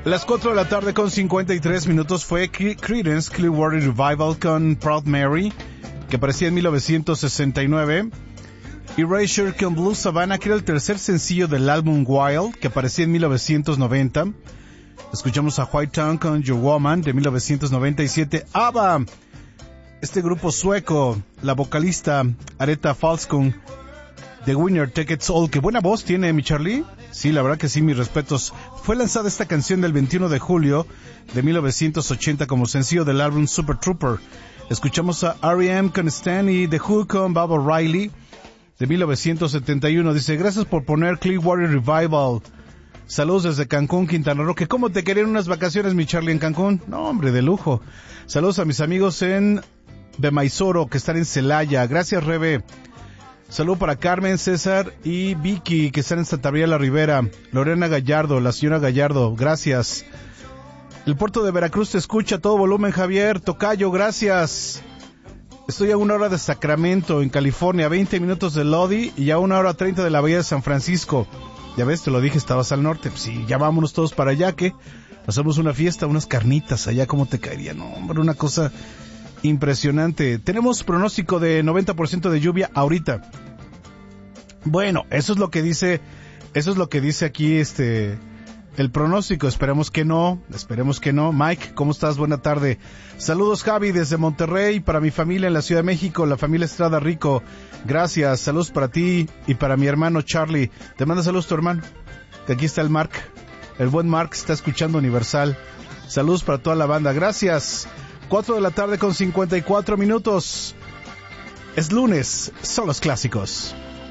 Las 4 de la tarde con 53 minutos fue Creedence Clearwater Revival con Proud Mary, que aparecía en 1969. Erasure con Blue Savannah, que era el tercer sencillo del álbum Wild, que aparecía en 1990. Escuchamos a White Town con Your Woman, de 1997. ABBA, este grupo sueco, la vocalista Aretha Falskung, The Winner Take It All. Qué buena voz tiene, mi Charlie. Sí, la verdad que sí, mis respetos. Fue lanzada esta canción del 21 de julio de 1980 como sencillo del álbum Super Trooper. Escuchamos a R.E.M. con Stan y The Who con Bob O'Reilly de 1971. Dice, gracias por poner Clearwater Revival. Saludos desde Cancún, Quintana Roo. ¿Cómo te querían unas vacaciones, mi Charlie, en Cancún? No, hombre, de lujo. Saludos a mis amigos en Bemaisoro, que están en Celaya. Gracias, Rebe. Saludo para Carmen, César y Vicky, que están en Santa María la Ribera. Lorena Gallardo, la señora Gallardo, gracias. El puerto de Veracruz te escucha a todo volumen, Javier. Tocayo, gracias. Estoy a 1 hora de Sacramento, en California, 20 minutos de Lodi y a 1 hora 30 de la Bahía de San Francisco. Ya ves, te lo dije, estabas al norte. Pues sí, ya vámonos todos para allá, que hacemos una fiesta, unas carnitas allá, ¿cómo te caería? No, hombre, una cosa impresionante. Tenemos pronóstico de 90% de lluvia ahorita. Bueno, eso es lo que dice aquí el pronóstico. Esperemos que no. Mike, ¿cómo estás? Buena tarde. Saludos, Javi, desde Monterrey, para mi familia en la Ciudad de México, la familia Estrada Rico. Gracias. Saludos para ti y para mi hermano Charlie. Te manda saludos tu hermano, que aquí está el Mark. El buen Mark está escuchando Universal. Saludos para toda la banda. Gracias. 4 de la tarde con 54 minutos. Es lunes, son los clásicos.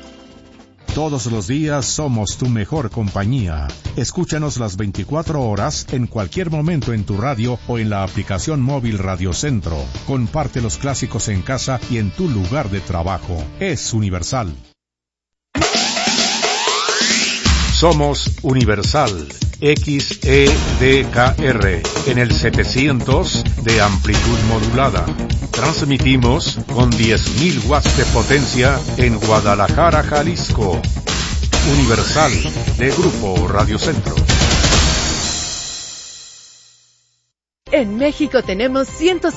Todos los días somos tu mejor compañía. Escúchanos las 24 horas, en cualquier momento en tu radio o en la aplicación móvil Radio Centro. Comparte los clásicos en casa y en tu lugar de trabajo. Es Universal. Somos Universal XEDKR en el 700 de amplitud modulada. Transmitimos con 10.000 watts de potencia en Guadalajara, Jalisco. Universal de Grupo Radio Centro. En México tenemos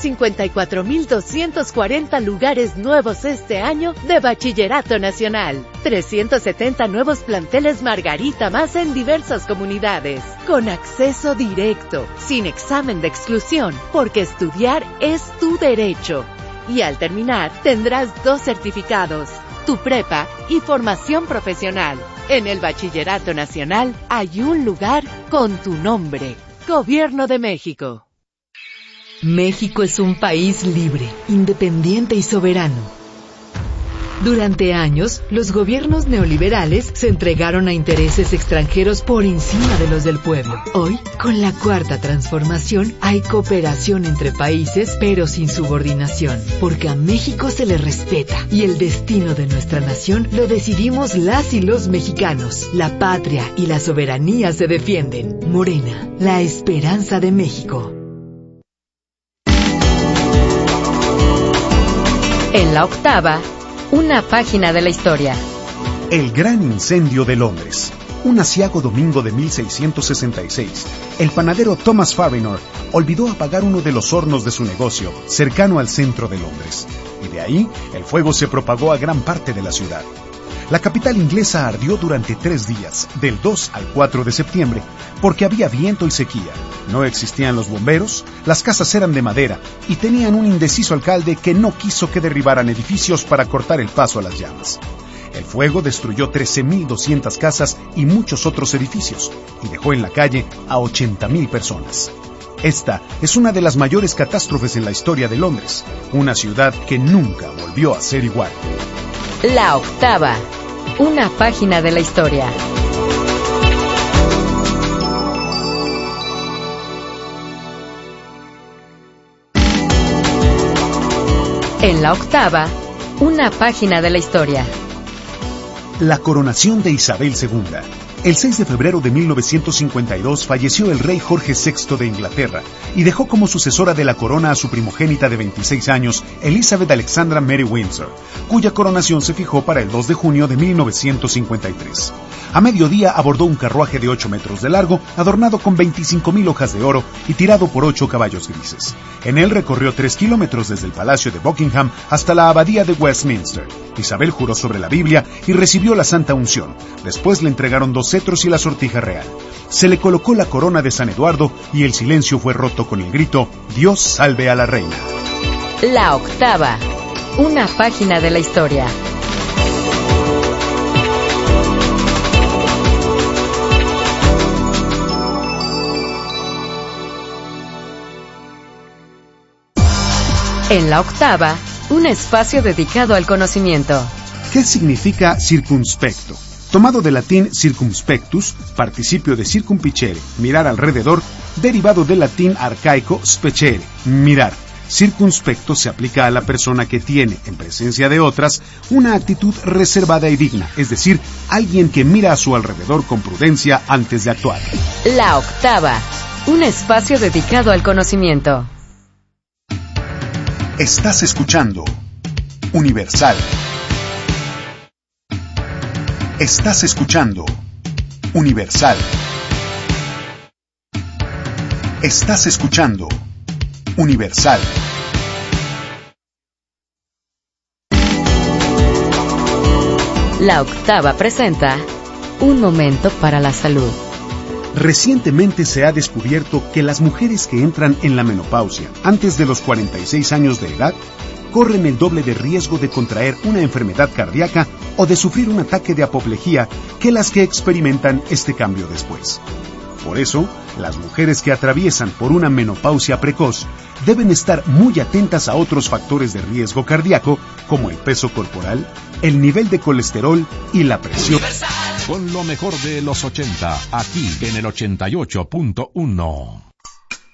154,240 lugares nuevos este año de Bachillerato Nacional. 370 nuevos planteles Margarita más en diversas comunidades. Con acceso directo, sin examen de exclusión, porque estudiar es tu derecho. Y al terminar, tendrás 2 certificados, tu prepa y formación profesional. En el Bachillerato Nacional hay un lugar con tu nombre. Gobierno de México. México es un país libre, independiente y soberano. Durante años, los gobiernos neoliberales se entregaron a intereses extranjeros por encima de los del pueblo. Hoy, con la Cuarta Transformación, hay cooperación entre países, pero sin subordinación, porque a México se le respeta y el destino de nuestra nación lo decidimos las y los mexicanos. La patria y la soberanía se defienden. Morena, la esperanza de México. En la octava, una página de la historia. El gran incendio de Londres. Un aciago domingo de 1666, el panadero Thomas Farrinor olvidó apagar uno de los hornos de su negocio, cercano al centro de Londres. Y de ahí, el fuego se propagó a gran parte de la ciudad. La capital inglesa ardió durante 3 días, del 2 al 4 de septiembre, porque había viento y sequía. No existían los bomberos, las casas eran de madera y tenían un indeciso alcalde que no quiso que derribaran edificios para cortar el paso a las llamas. El fuego destruyó 13.200 casas y muchos otros edificios y dejó en la calle a 80.000 personas. Esta es una de las mayores catástrofes en la historia de Londres, una ciudad que nunca volvió a ser igual. La octava, una página de la historia. En la octava, una página de la historia. La coronación de Isabel II. El 6 de febrero de 1952 falleció el rey Jorge VI de Inglaterra y dejó como sucesora de la corona a su primogénita de 26 años, Elizabeth Alexandra Mary Windsor, cuya coronación se fijó para el 2 de junio de 1953. A mediodía abordó un carruaje de 8 metros de largo, adornado con 25,000 hojas de oro y tirado por 8 caballos grises. En él recorrió 3 kilómetros desde el Palacio de Buckingham hasta la Abadía de Westminster. Isabel juró sobre la Biblia y recibió la Santa Unción. Después le entregaron 2 cetros y la sortija real. Se le colocó la corona de San Eduardo y el silencio fue roto con el grito: Dios salve a la reina. La octava. Una página de la historia. En la octava, un espacio dedicado al conocimiento. ¿Qué significa circunspecto? Tomado del latín circumspectus, participio de circumpicere, mirar alrededor, derivado del latín arcaico specere, mirar. Circunspecto se aplica a la persona que tiene, en presencia de otras, una actitud reservada y digna, es decir, alguien que mira a su alrededor con prudencia antes de actuar. La octava, un espacio dedicado al conocimiento. Estás escuchando Universal. Estás escuchando Universal. Estás escuchando Universal. La octava presenta Un momento para la salud. Recientemente se ha descubierto que las mujeres que entran en la menopausia antes de los 46 años de edad corren el doble de riesgo de contraer una enfermedad cardíaca o de sufrir un ataque de apoplejía que las que experimentan este cambio después. Por eso, las mujeres que atraviesan por una menopausia precoz deben estar muy atentas a otros factores de riesgo cardíaco como el peso corporal, el nivel de colesterol y la presión. Con lo mejor de los 80, aquí en el 88.1.